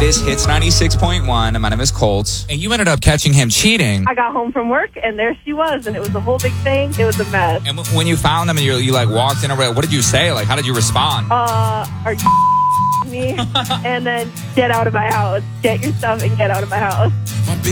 It is Hits 96.1. My name is Colt. And you ended up catching him cheating. I got home from work, and there she was, and it was a whole big thing. It was a mess. And when you found them and you like walked in over, what did you say? Like, how did you respond? Are you me? And then get out of my house. Get your stuff and get out of my house.